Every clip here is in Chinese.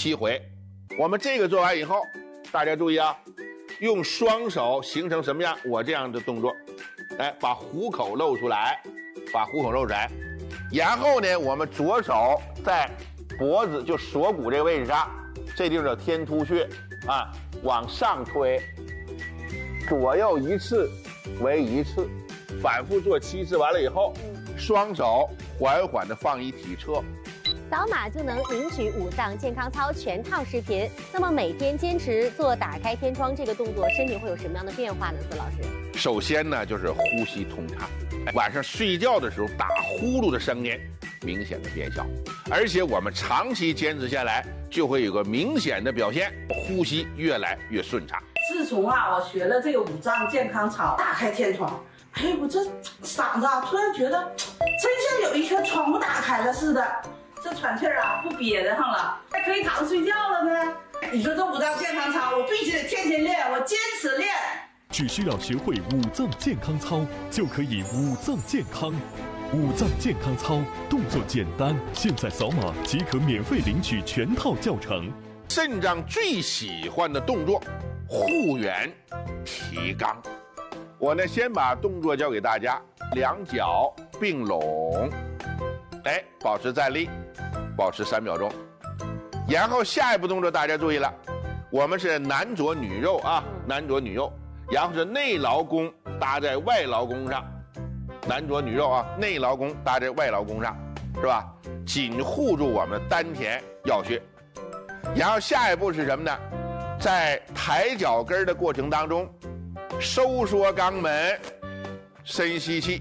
7回。我们这个做完以后，大家注意啊，用双手形成什么样？我这样的动作，哎，把虎口露出来，把虎口露出来。然后呢，我们左手在脖子就锁骨这个位置上，这地方叫天突穴啊，往上推，左右1次为1次，反复做7次。完了以后，双手缓缓地放一体侧。 扫码就能领取五脏健康操全套视频。那么每天坚持做打开天窗这个动作，身体会有什么样的变化呢？孙老师， 首先呢，就是呼吸通畅，晚上睡觉的时候打呼噜的声音明显的变小，而且我们长期坚持下来，就会有个明显的表现，呼吸越来越顺畅。 自从我学了这个五脏健康操，打开天窗，哎，我这嗓子突然觉得真像有一颗窗户打开了似的。这喘气不憋得上了，还可以躺着睡觉了呢。你说这五脏健康操，我必须得天天练，我坚持练。 只需要学会五脏健康操，就可以五脏健康。五脏健康操动作简单，现在扫码即可免费领取全套教程。 肾脏最喜欢的动作，护圆提肛。我呢，先把动作教给大家，两脚并拢，哎，保持站立，保持3秒钟。然后下一步动作大家注意了，我们是男左女右啊，男左女右，然后是内劳宫搭在外劳宫上，男左女右啊，内劳宫搭在外劳宫上，是吧？紧护住我们的丹田要穴。然后下一步是什么呢？在抬脚跟的过程当中，收缩肛门，深吸气，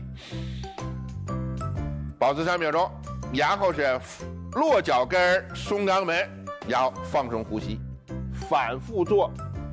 保持3秒钟，然后是落脚跟，松肛门，然后放松呼吸，反复做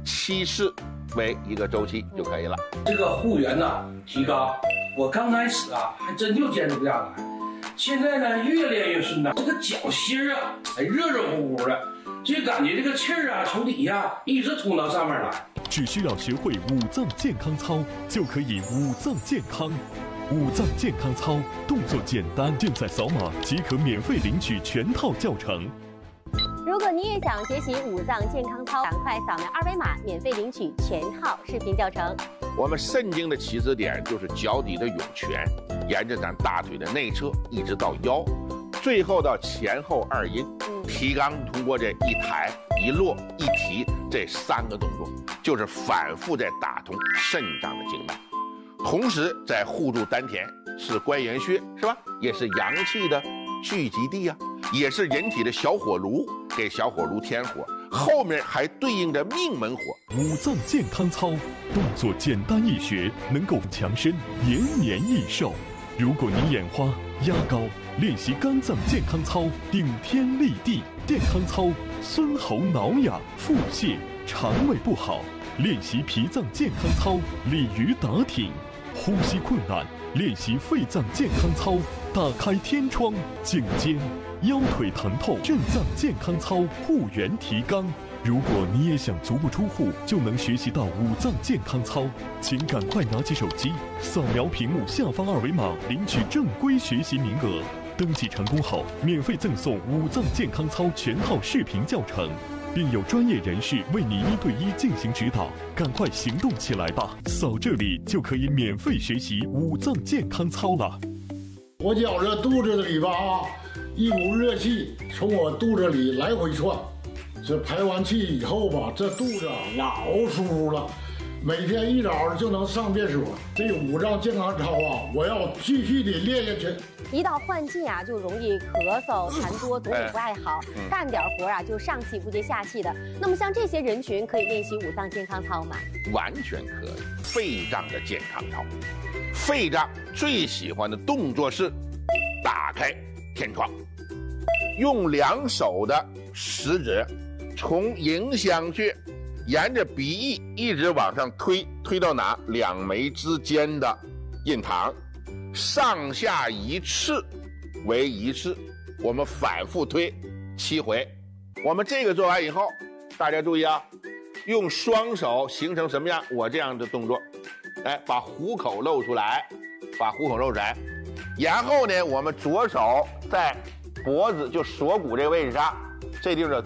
7次为一个周期就可以了。 这个护圆提肛，我刚开始还真就坚持不下来，现在呢越练越顺畅，这个脚心还热热乎乎的，就感觉这个气儿从底下一直通到上面来。 只需要学会五脏健康操，就可以五脏健康。五脏健康操动作简单，现在扫码即可免费领取全套教程。 如果你也想学习五脏健康操，赶快扫描2维码，免费领取全套视频教程。 我们肾经的起始点就是脚底的涌泉，沿着咱大腿的内侧一直到腰，最后到前后2阴。提肛通过这一抬一落一提这3个动作，就是反复在打通肾脏的经脉，同时在护住丹田，是关元穴是吧？也是阳气的聚集地啊，也是人体的小火炉，给小火炉添火，后面还对应着命门火。 五脏健康操动作简单易学，能够强身延年益寿。如果你眼花压高，练习肝脏健康操顶天立地，健康操孙喉挠痒、腹泻、肠胃不好；练习脾脏健康操鲤鱼打挺，呼吸困难练习肺脏健康操打开天窗，颈肩腰腿疼痛肾脏健康操护圆提肛。如果你也想足不出户就能学习到五脏健康操，请赶快拿起手机扫描屏幕下方2维码领取正规学习名额。登记成功后，免费赠送五脏健康操全套视频教程，并有专业人士为你1对1进行指导。赶快行动起来吧！扫这里就可以免费学习五脏健康操了。 我觉着肚子里吧一股热气从我肚子里来回窜，这排完气以后吧，这肚子老舒服了。每天一早就能上厕所，这五脏健康操我要继续的练下去。 一到换季就容易咳嗽、痰多，总体不爱好，干点活就上气不接下气的。那么像这些人群可以练习五脏健康操吗？ 完全可以。肺脏的健康操，肺脏最喜欢的动作是打开天窗，用2手的食指从迎香穴沿着鼻翼一直往上推，推到哪？2眉之间的印堂，上下1次为1次，我们反复推7回。我们这个做完以后，大家注意啊，用双手形成什么样？我这样的动作，哎，把虎口露出来，把虎口露出来。然后呢，我们左手在脖子就锁骨这个位置上，这地方叫